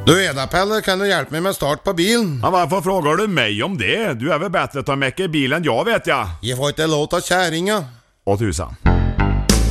Du Eda Pelle, kan du hjälpa mig med start på bilen? Ja, varför frågar du mig om det? Du är väl bättre att ta med bilen, jag vet jag. Jag får inte låta kärringa. Åh tusan.